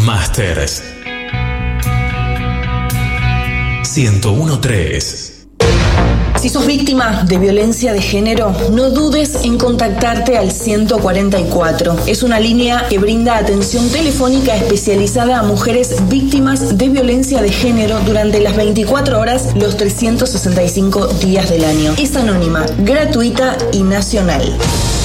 Masters 101.3. Si sos víctima de violencia de género, no dudes en contactarte al 144. Es una línea que brinda atención telefónica especializada a mujeres víctimas de violencia de género durante las 24 horas, los 365 días del año. Es anónima, gratuita y nacional.